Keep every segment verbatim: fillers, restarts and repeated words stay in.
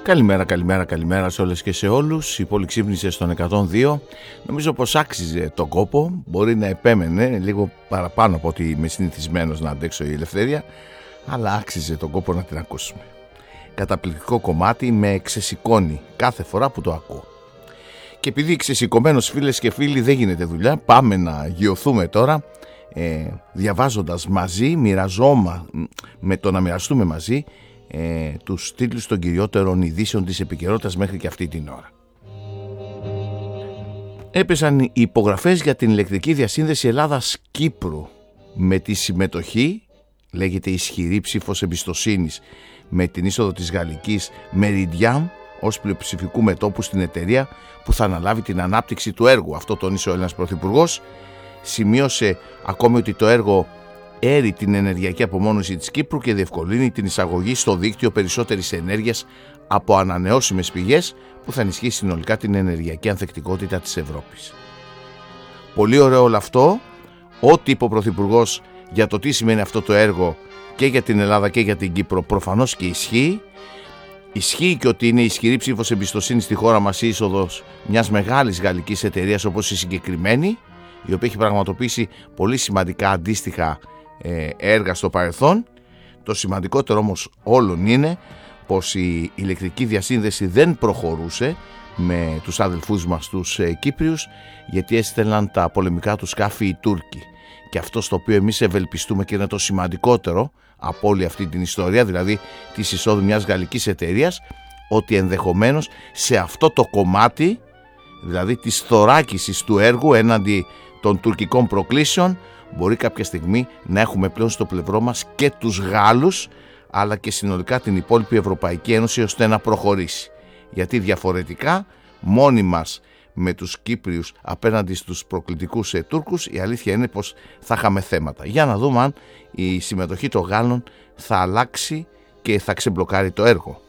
Καλημέρα, καλημέρα, καλημέρα σε όλες και σε όλους. Η πόλη ξύπνησε στον εκατόν δύο. Νομίζω πως άξιζε τον κόπο. Μπορεί να επέμενε λίγο παραπάνω από ότι είμαι συνηθισμένος να αντέξω η ελευθερία, αλλά άξιζε τον κόπο να την ακούσουμε. Καταπληκτικό κομμάτι, με ξεσηκώνει κάθε φορά που το ακούω. Και επειδή ξεσηκωμένος, φίλες και φίλοι, δεν γίνεται δουλειά, πάμε να γιωθούμε τώρα ε, διαβάζοντας μαζί, μοιραζόμα, με το να μοιραστούμε μαζί ε, τους τίτλους των κυριότερων ειδήσεων της επικαιρότητας μέχρι και αυτή την ώρα. Έπεσαν οι υπογραφές για την ηλεκτρική διασύνδεση Ελλάδας-Κύπρου με τη συμμετοχή, λέγεται ισχυρή ψήφος εμπιστοσύνης, με την είσοδο της γαλλικής Meridiam ως πλειοψηφικού μετώπου στην εταιρεία που θα αναλάβει την ανάπτυξη του έργου. Αυτό τόνισε ο Έλληνας Πρωθυπουργός. Σημείωσε ακόμη ότι το έργο έρει την ενεργειακή απομόνωση της Κύπρου και διευκολύνει την εισαγωγή στο δίκτυο περισσότερης ενέργειας από ανανεώσιμες πηγές που θα ενισχύσει συνολικά την ενεργειακή ανθεκτικότητα της Ευρώπης. Πολύ ωραίο όλο αυτό. Ό,τι είπε ο Πρωθυπουργός για το τι σημαίνει αυτό το έργο και για την Ελλάδα και για την Κύπρο προφανώς και ισχύει. Ισχύει και ότι είναι ισχυρή ψήφος εμπιστοσύνη στη χώρα μας η είσοδος μιας μεγάλης γαλλικής εταιρείας όπως η συγκεκριμένη, η οποία έχει πραγματοποιήσει πολύ σημαντικά αντίστοιχα ε, έργα στο παρελθόν. Το σημαντικότερο όμως όλων είναι πως η ηλεκτρική διασύνδεση δεν προχωρούσε με τους αδελφούς μας τους ε, Κύπριους, γιατί έστελναν τα πολεμικά τους σκάφη οι Τούρκοι. Και αυτό στο οποίο εμείς ευελπιστούμε και είναι το σημαντικότερο από όλη αυτή την ιστορία, δηλαδή της εισόδου μιας γαλλικής εταιρείας, ότι ενδεχομένως σε αυτό το κομμάτι, δηλαδή της θωράκισης του έργου έναντι των τουρκικών προκλήσεων, μπορεί κάποια στιγμή να έχουμε πλέον στο πλευρό μας και τους Γάλλους, αλλά και συνολικά την υπόλοιπη Ευρωπαϊκή Ένωση, ώστε να προχωρήσει. Γιατί διαφορετικά μόνοι μας με τους Κύπριους απέναντι στους προκλητικούς ε, Τούρκους, η αλήθεια είναι πως θα είχαμε θέματα. Για να δούμε αν η συμμετοχή των Γάλλων θα αλλάξει και θα ξεμπλοκάρει το έργο.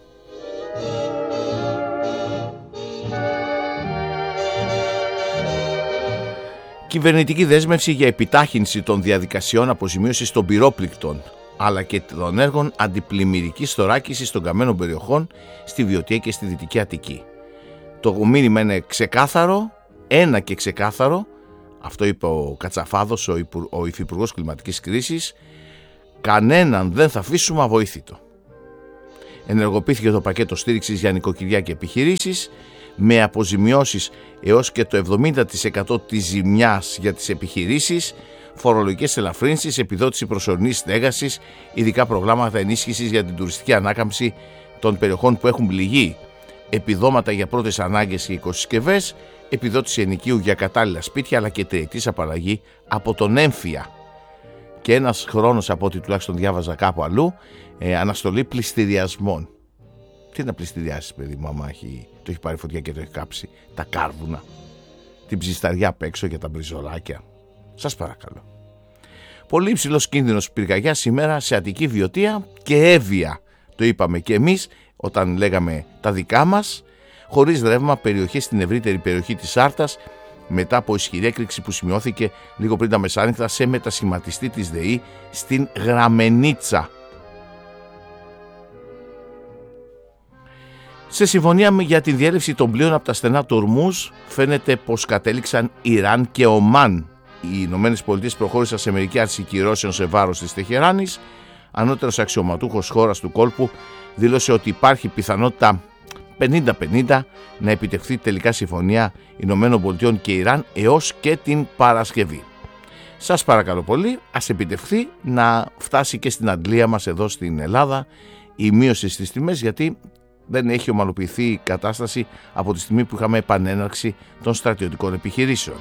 Κυβερνητική δέσμευση για επιτάχυνση των διαδικασιών αποζημίωσης των πυρόπληκτων, αλλά και των έργων αντιπλημμυρικής θωράκισης των καμένων περιοχών στη Βιωτία και στη Δυτική Αττική. Το μήνυμα είναι ξεκάθαρο, ένα και ξεκάθαρο. Αυτό είπε ο Κατσαφάδος, ο, υπου, ο Υφυπουργός Κλιματικής Κρίσης. Κανέναν δεν θα αφήσουμε αβοήθητο. Ενεργοποιήθηκε το πακέτο στήριξης για νοικοκυριά και επιχειρήσεις, με αποζημιώσεις έως και το εβδομήντα τοις εκατό της ζημιάς για τις επιχειρήσεις, φορολογικές ελαφρύνσεις, επιδότηση προσωρινής στέγασης, ειδικά προγράμματα ενίσχυσης για την τουριστική ανάκαμψη των περιοχών που έχουν πληγεί, επιδόματα για πρώτες ανάγκες και οικοσυσκευές, επιδότηση ενοικίου για κατάλληλα σπίτια, αλλά και τριετής απαλλαγή από τον έμφυα. Και ένας χρόνος, από ό,τι τουλάχιστον διάβαζα κάπου αλλού, ε, αναστολή πληστηριασμών. Τι να πληστηριάσεις, παιδί μου, άμα έχει, το έχει πάρει φωτιά και το έχει κάψει? Τα κάρβουνα, την ψισταριά απ' έξω για τα μπριζολάκια. Σας παρακαλώ. Πολύ υψηλός κίνδυνος πυρκαγιάς σήμερα σε Αττική, Βιωτία και Εύβοια. Το είπαμε και εμείς όταν λέγαμε τα δικά μας. Χωρίς ρεύμα περιοχές στην ευρύτερη περιοχή της Άρτας, μετά από ισχυρή έκρηξη που σημειώθηκε λίγο πριν τα μεσάνυχτα σε μετασχηματιστή της ΔΕΗ στην Γραμμενίτσα. Σε συμφωνία για την διέλευση των πλοίων από τα στενά του Ορμούζ, φαίνεται πως κατέληξαν Ιράν και Ομάν. Οι Ηνωμένες Πολιτείες προχώρησαν σε μερική άρση κυρώσεων σε βάρος της Τεχεράνης. Ανώτερος αξιωματούχος χώρας του κόλπου δήλωσε ότι υπάρχει πιθανότητα πενήντα πενήντα να επιτευχθεί τελικά συμφωνία Ηνωμένων Πολιτειών και Ιράν έως και την Παρασκευή. Σας παρακαλώ πολύ, ας επιτευχθεί να φτάσει και στην αντλία μας εδώ στην Ελλάδα η μείωση στις τιμές, γιατί δεν έχει ομαλοποιηθεί η κατάσταση από τη στιγμή που είχαμε επανέναρξη των στρατιωτικών επιχειρήσεων.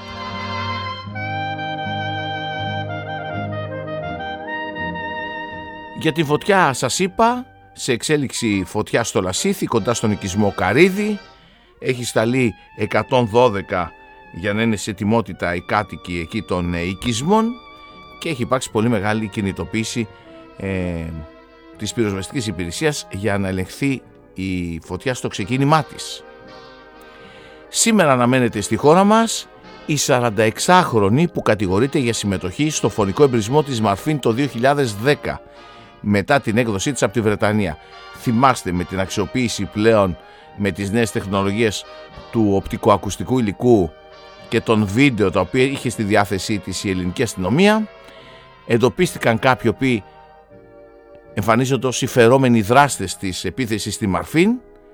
Για την φωτιά σας είπα, σε εξέλιξη φωτιά στο Λασίθι κοντά στον οικισμό Καρύδι. Έχει σταλεί εκατόν δώδεκα για να είναι σε ετοιμότητα οι κάτοικοι εκεί των οικισμών και έχει υπάρξει πολύ μεγάλη κινητοποίηση ε, της πυροσβεστικής υπηρεσίας για να ελεγχθεί η φωτιά στο ξεκίνημά της. Σήμερα αναμένεται στη χώρα μας η σαρανταεξάχρονη που κατηγορείται για συμμετοχή στο φωνικό εμπρισμό της Μαρφίν το δύο χιλιάδες δέκα. μετά την έκδοσή της από τη Βρετανία. Θυμάστε, με την αξιοποίηση πλέον με τις νέες τεχνολογίες του οπτικοακουστικού υλικού και των βίντεο τα οποία είχε στη διάθεσή της η ελληνική αστυνομία, εντοπίστηκαν κάποιοι οποίοι εμφανίζονται ως συμφερόμενοι δράστες της επίθεσης στη Μαρφίν,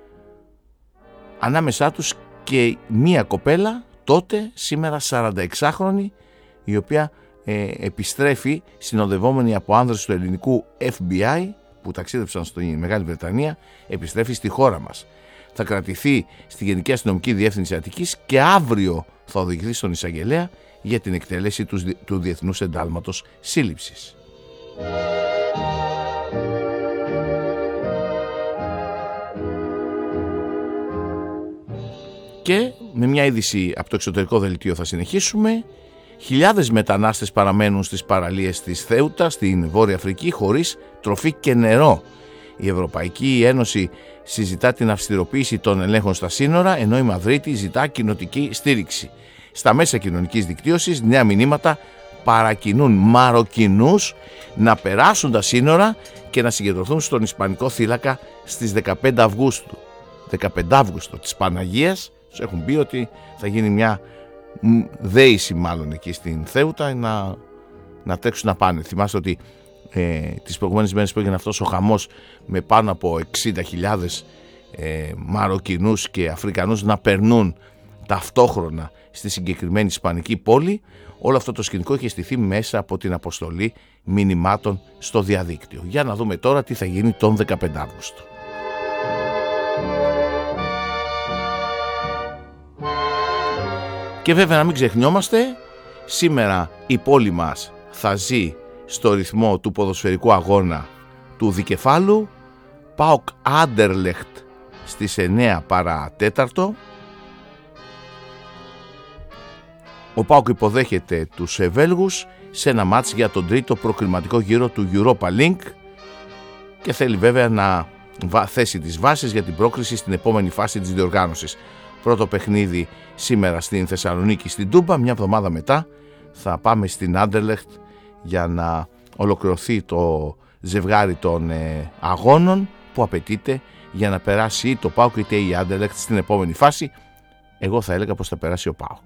ανάμεσά τους και μία κοπέλα, τότε σήμερα σαρανταεξάχρονη, η οποία ε, επιστρέφει συνοδευόμενη από άνδρες του ελληνικού Εφ Μπι Άι που ταξίδεψαν στη Μεγάλη Βρετανία, επιστρέφει στη χώρα μας. Θα κρατηθεί στη Γενική Αστυνομική Διεύθυνση Αττικής και αύριο θα οδηγηθεί στον εισαγγελέα για την εκτέλεση του, του Διεθνούς Εντάλματος Σύλληψης. Και με μια είδηση από το εξωτερικό δελτίο θα συνεχίσουμε. Χιλιάδες μετανάστες παραμένουν στις παραλίες της Θέουτα στην Βόρεια Αφρική χωρίς τροφή και νερό. Η Ευρωπαϊκή Ένωση συζητά την αυστηροποίηση των ελέγχων στα σύνορα, ενώ η Μαδρίτη ζητά κοινοτική στήριξη. Στα μέσα κοινωνικής δικτύωσης νέα μηνύματα παρακινούν Μαροκινούς να περάσουν τα σύνορα και να συγκεντρωθούν στον Ισπανικό θύλακα στις δεκαπέντε Αυγούστου. δεκαπέντε Αυγούστου της Παναγίας, τους έχουν πει ότι θα γίνει μια δέηση μάλλον εκεί στην Θέουτα να, να τρέξουν να πάνε. Θυμάστε ότι ε, τις προηγούμενες μέρες που έγινε αυτός ο χαμός με πάνω από εξήντα χιλιάδες ε, Μαροκινούς και Αφρικανούς να περνούν ταυτόχρονα στη συγκεκριμένη Ισπανική πόλη, όλο αυτό το σκηνικό έχει στηθεί μέσα από την αποστολή μηνυμάτων στο διαδίκτυο. Για να δούμε τώρα τι θα γίνει τον δεκαπέντε Αυγούστου. Και βέβαια να μην ξεχνιόμαστε, σήμερα η πόλη μας θα ζει στο ρυθμό του ποδοσφαιρικού αγώνα του δικεφάλου. ΠΑΟΚ Άντερλεχτ στις εννέα παρά τέταρτο. Ο ΠΑΟΚ υποδέχεται τους Βέλγους σε ένα μάτς για τον τρίτο προκριματικό γύρο του Europa League και θέλει βέβαια να θέσει τις βάσεις για την πρόκριση στην επόμενη φάση της διοργάνωσης. Πρώτο παιχνίδι σήμερα στην Θεσσαλονίκη στην Τούμπα, μια εβδομάδα μετά θα πάμε στην Άντερλεχτ για να ολοκληρωθεί το ζευγάρι των ε, αγώνων που απαιτείται για να περάσει το ΠΑΟΚ είτε η Άντερλεχτ στην επόμενη φάση. Εγώ θα έλεγα πως θα περάσει ο ΠΑΟΚ.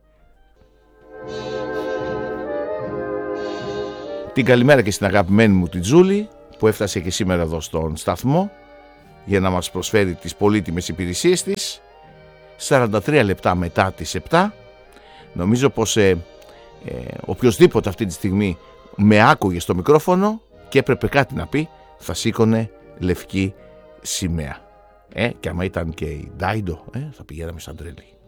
Την καλημέρα και στην αγαπημένη μου την Τζούλη που έφτασε και σήμερα εδώ στον σταθμό για να μας προσφέρει τις πολύτιμες υπηρεσίες της. σαράντα τρία λεπτά μετά τις επτά. Νομίζω πως ε, ε, οποιοσδήποτε αυτή τη στιγμή με άκουγε στο μικρόφωνο και έπρεπε κάτι να πει, θα σήκωνε λευκή σημαία. Ε, και άμα ήταν και η Ντάιντο, ε, θα πηγαίναμε σαν τρελή.